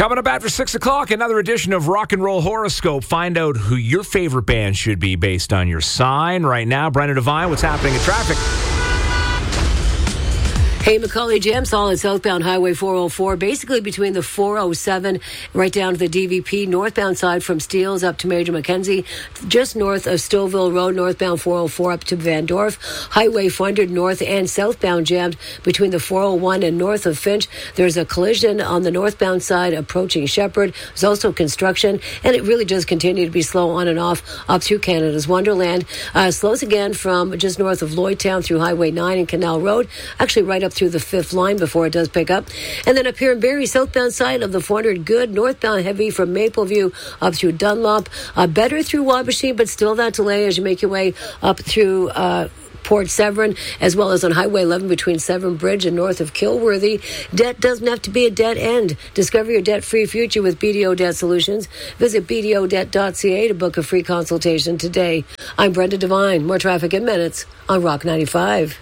Coming up after 6 o'clock, another edition of Rock and Roll Horoscope. Find out who your favorite band should be based on your sign. Right now, Brendan Devine, what's happening in traffic? Hey, Macaulay, jam solid southbound Highway 404, basically between the 407 right down to the DVP, northbound side from Steeles up to Major Mackenzie, just north of Stouffville Road, northbound 404 up to Van Dorf, Highway 400 north and southbound jammed between the 401 and north of Finch. There's a collision on the northbound side approaching Shepherd. There's also construction, and it really does continue to be slow on and off up through Canada's Wonderland. Slows again from just north of Lloydtown through Highway 9 and Canal Road, actually right up through the 5th line before it does pick up. And then up here in Barrie, southbound side of the 400, good. Northbound heavy from Mapleview up through Dunlop. Better through Wabashee, but still that delay as you make your way up through Port Severn, as well as on Highway 11 between Severn Bridge and north of Kilworthy. Debt doesn't have to be a dead end. Discover your debt-free future with BDO Debt Solutions. Visit bdodebt.ca to book a free consultation today. I'm Brenda Devine. More traffic in minutes on Rock 95.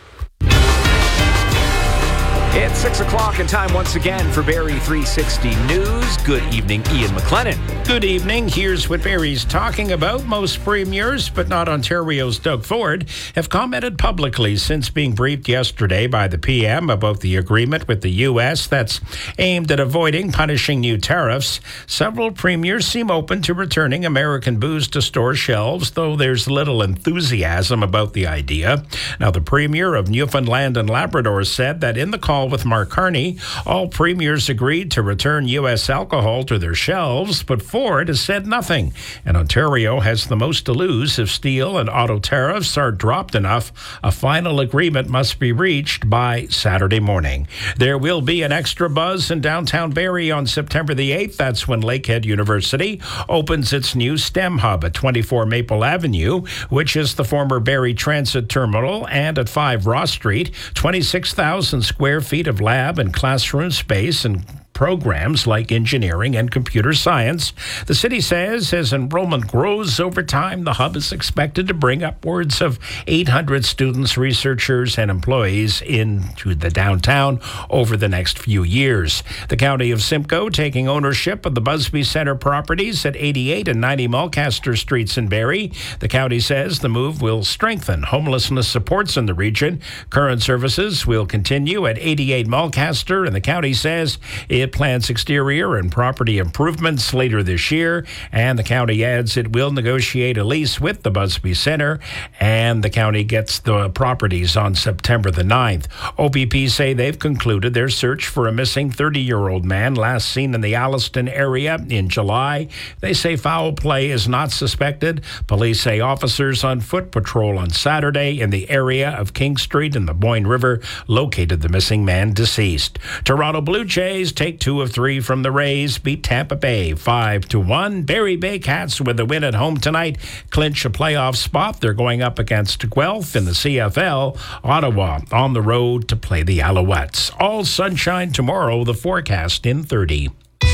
It's 6 o'clock and time once again for Barrie 360 News. Good evening, Ian McLennan. Good evening. Here's what Barrie's talking about. Most premiers, but not Ontario's Doug Ford, have commented publicly since being briefed yesterday by the PM about the agreement with the U.S. that's aimed at avoiding punishing new tariffs. Several premiers seem open to returning American booze to store shelves, though there's little enthusiasm about the idea. Now, the Premier of Newfoundland and Labrador said that in the call with Mark Carney, all premiers agreed to return U.S. alcohol to their shelves, but Ford has said nothing. And Ontario has the most to lose if steel and auto tariffs are dropped enough. A final agreement must be reached by Saturday morning. There will be an extra buzz in downtown Barrie on September the 8th. That's when Lakehead University opens its new STEM hub at 24 Maple Avenue, which is the former Barrie Transit Terminal, and at 5 Ross Street, 26,000 square feet of lab and classroom space and programs like engineering and computer science. The city says as enrollment grows over time, the hub is expected to bring upwards of 800 students, researchers, and employees into the downtown over the next few years. The County of Simcoe taking ownership of the Busby Centre properties at 88 and 90 Mulcaster Streets in Barrie. The county says the move will strengthen homelessness supports in the region. Current services will continue at 88 Mulcaster, and the county says it plans exterior and property improvements later this year, and the county adds it will negotiate a lease with the Busby Centre, and the county gets the properties on September the 9th. OPP say they've concluded their search for a missing 30-year-old man last seen in the Alliston area in July. They say foul play is not suspected. Police say officers on foot patrol on Saturday in the area of King Street and the Boyne River located the missing man deceased. Toronto Blue Jays take 2 of 3 from the Rays, beat Tampa Bay 5-1. Barrie Bay Cats with a win at home tonight clinch a playoff spot. They're going up against Guelph in the CFL. Ottawa on the road to play the Alouettes. All sunshine tomorrow, the forecast in 30.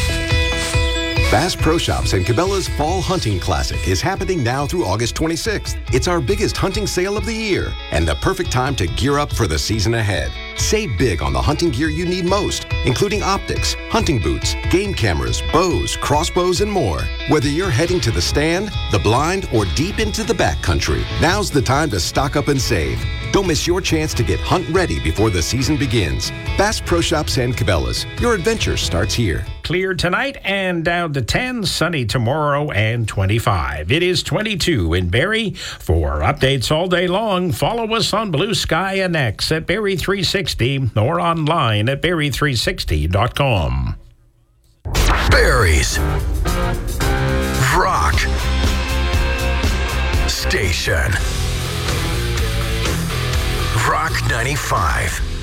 Bass Pro Shops and Cabela's Fall Hunting Classic is happening now through August 26th. It's our biggest hunting sale of the year and the perfect time to gear up for the season ahead. Save big on the hunting gear you need most, including optics, hunting boots, game cameras, bows, crossbows, and more. Whether you're heading to the stand, the blind, or deep into the backcountry, now's the time to stock up and save. Don't miss your chance to get hunt ready before the season begins. Bass Pro Shops and Cabela's. Your adventure starts here. Clear tonight and down to 10, sunny tomorrow and 25. It is 22 in Barrie. For updates all day long, follow us on Blue Sky and X at Barrie 360 or online at Barrie360.com. Barrie's Rock Station. Rock 95.